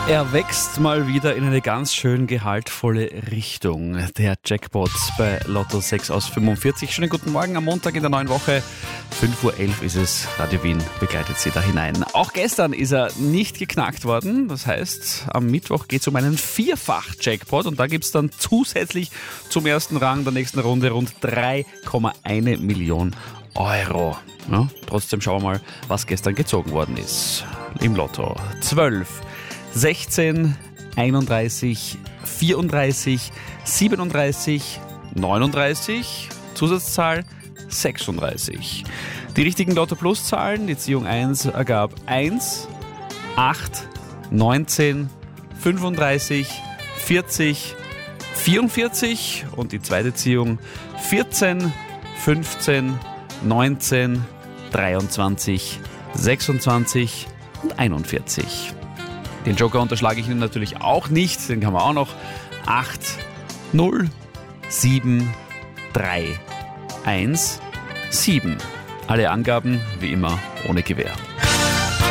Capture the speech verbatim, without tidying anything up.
Er wächst mal wieder in eine ganz schön gehaltvolle Richtung. Der Jackpot bei Lotto sechs aus fünfundvierzig. Schönen guten Morgen am Montag in der neuen Woche. fünf Uhr elf ist es. Radio Wien begleitet Sie da hinein. Auch gestern ist er nicht geknackt worden. Das heißt, am Mittwoch geht es um einen Vierfach-Jackpot. Und da gibt es dann zusätzlich zum ersten Rang der nächsten Runde rund drei Komma eins Millionen Euro. Ja, trotzdem schauen wir mal, was gestern gezogen worden ist. Im Lotto. zwölf, sechzehn, einunddreißig, vierunddreißig, siebenunddreißig, neununddreißig, Zusatzzahl sechsunddreißig. Die richtigen Lotto-Plus-Zahlen, die Ziehung eins ergab eins, acht, neunzehn, fünfunddreißig, vierzig, vierundvierzig und die zweite Ziehung vierzehn, fünfzehn, neunzehn, dreiundzwanzig, sechsundzwanzig und einundvierzig. Den Joker unterschlage ich Ihnen natürlich auch nicht, den kann man auch noch. acht, null, sieben, drei, eins, sieben. Alle Angaben wie immer ohne Gewähr.